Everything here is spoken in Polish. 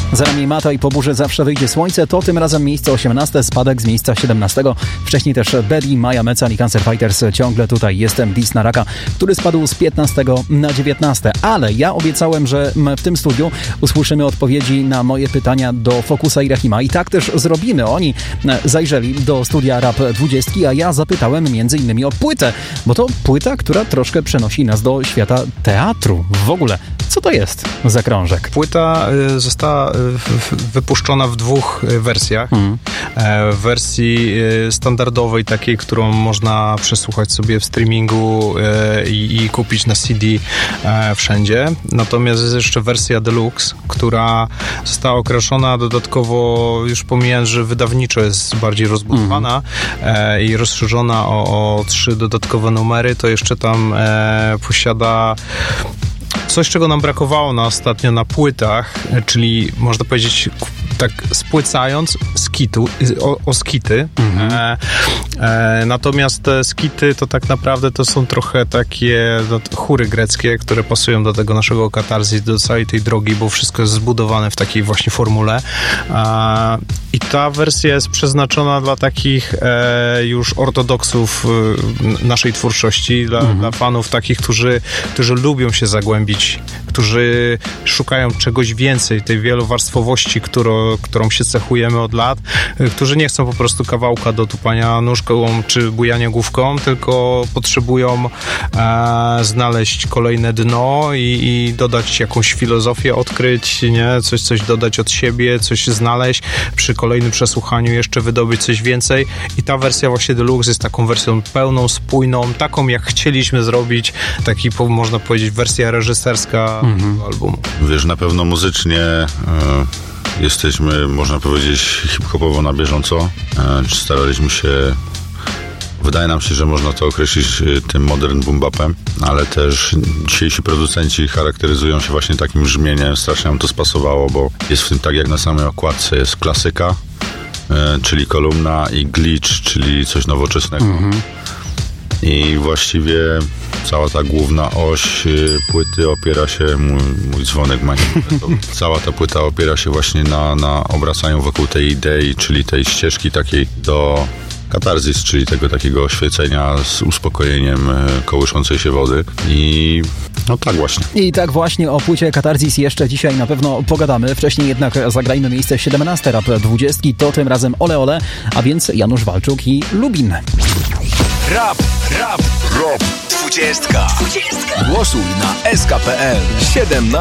Za nami Mata i po burzy zawsze wyjdzie słońce, to tym razem miejsce 18, spadek z miejsca 17. Wcześniej też Betty, Maja Mecan i Cancer Fighters. Ciągle tutaj jestem, Dis na raka, który spadł z 15 na 19. Ale ja obiecałem, że w tym studiu usłyszymy odpowiedzi na moje pytania do Fokusa i Rahima. I tak też zrobimy. Oni zajrzeli do studia Rap 20, a ja zapytałem m.in. o płytę, bo to płyta, która troszkę przenosi nas do świata teatru. W ogóle, co to jest za krążek? Płyta została wypuszczona w dwóch wersjach. W wersji standardowej, takiej, którą można przesłuchać sobie w streamingu i kupić na CD wszędzie. Natomiast jest jeszcze wersja deluxe, która została okraszona dodatkowo, już pomijając, że wydawniczo jest bardziej rozbudowana i rozszerzona o 3 dodatkowe numery, to jeszcze tam posiada coś, czego nam brakowało ostatnio na płytach, czyli można powiedzieć, tak spłycając skity. Natomiast te skity to tak naprawdę to są trochę takie chóry greckie, które pasują do tego naszego katarzis, do całej tej drogi, bo wszystko jest zbudowane w takiej właśnie formule. I ta wersja jest przeznaczona dla takich już ortodoksów naszej twórczości, dla fanów takich, którzy lubią się zagłębić, którzy szukają czegoś więcej, tej wielowarstwowości, którą się cechujemy od lat, którzy nie chcą po prostu kawałka do tupania nóżką czy bujania główką, tylko potrzebują znaleźć kolejne dno i dodać jakąś filozofię, odkryć, nie? Coś dodać od siebie, coś znaleźć, przy kolejnym przesłuchaniu jeszcze wydobyć coś więcej i ta wersja właśnie deluxe jest taką wersją pełną, spójną, taką jak chcieliśmy zrobić, taki można powiedzieć wersja reżyserska albumu. Wiesz, na pewno muzycznie jesteśmy, można powiedzieć, hip-hopowo na bieżąco. Staraliśmy się, wydaje nam się, że można to określić tym modern boom-bapem, ale też dzisiejsi producenci charakteryzują się właśnie takim brzmieniem. Strasznie nam to spasowało, bo jest w tym tak jak na samej okładce, jest klasyka, czyli kolumna i glitch, czyli coś nowoczesnego. I właściwie cała ta główna oś płyty opiera się, mój dzwonek ma cała ta płyta opiera się właśnie na obracaniu wokół tej idei, czyli tej ścieżki takiej do katarzis, czyli tego takiego oświecenia z uspokojeniem kołyszącej się wody. I no tak właśnie. I tak właśnie o płycie Katarzis jeszcze dzisiaj na pewno pogadamy. Wcześniej jednak zagrajmy miejsce 17 Rap 20, to tym razem Ole Ole, a więc Janusz Walczuk i Lubin. Rap 20. Głosuj na SK.pl 17.